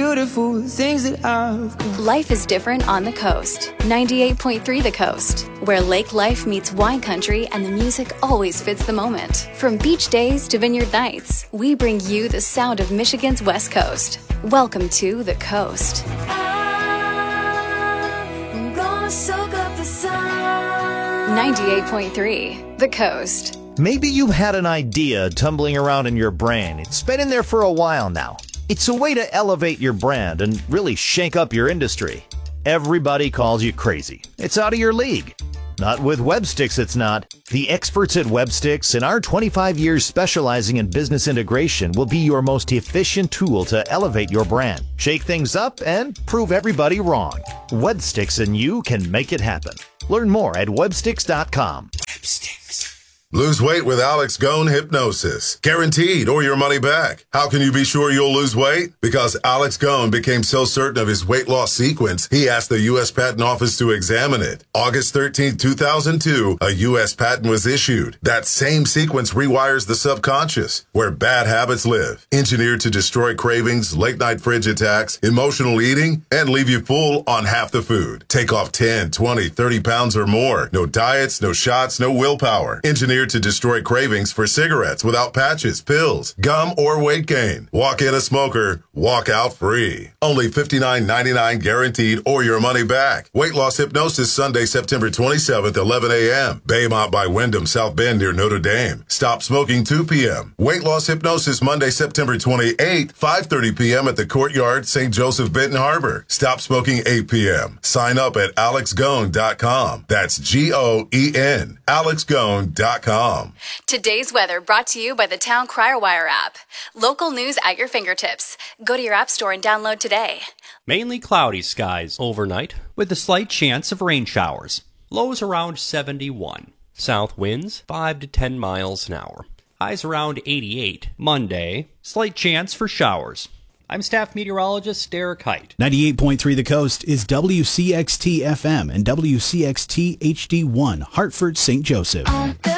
beautiful things that I've got. Life is different on the coast. 98.3 The Coast, where lake life meets wine country and the music always fits the moment. From beach days to vineyard nights, we bring you the sound of Michigan's West Coast. Welcome to The Coast. I'm gonna soak up the sun. 98.3 The Coast. Maybe you've had an idea tumbling around in your brain. It's been in there for a while now. It's a way to elevate your brand and really shake up your industry. Everybody calls you crazy. It's out of your league. Not with Websticks, it's not. The experts at Websticks and our 25 years specializing in business integration will be your most efficient tool to elevate your brand, shake things up, and prove everybody wrong. Websticks and you can make it happen. Learn more at websticks.com. Lose weight with Alex Gone Hypnosis. Guaranteed or your money back. How can you be sure you'll lose weight? Because Alex Gone became so certain of his weight loss sequence, he asked the U.S. Patent Office to examine it. August 13, 2002, a U.S. patent was issued. That same sequence rewires the subconscious, where bad habits live. Engineered to destroy cravings, late-night fridge attacks, emotional eating, and leave you full on half the food. Take off 10, 20, 30 pounds or more. No diets, no shots, no willpower. Engineered to destroy cravings for cigarettes without patches, pills, gum, or weight gain. Walk in a smoker, walk out free. Only $59.99 guaranteed or your money back. Weight loss hypnosis Sunday, September 27th, 11 a.m. Baymont by Wyndham, South Bend near Notre Dame. Stop smoking 2 p.m. Weight loss hypnosis Monday, September 28th, 5:30 p.m. at the Courtyard, St. Joseph, Benton Harbor. Stop smoking 8 p.m. Sign up at alexgone.com. That's G-O-E-N. alexgone.com. Today's weather brought to you by the Town Crier Wire app. Local news at your fingertips. Go to your app store and download today. Mainly cloudy skies overnight with a slight chance of rain showers. Lows around 71. South winds 5 to 10 miles an hour. Highs around 88. Monday, slight chance for showers. I'm staff meteorologist Derek Height. 98.3 The Coast is WCXT FM and WCXT HD1, Hartford, St. Joseph.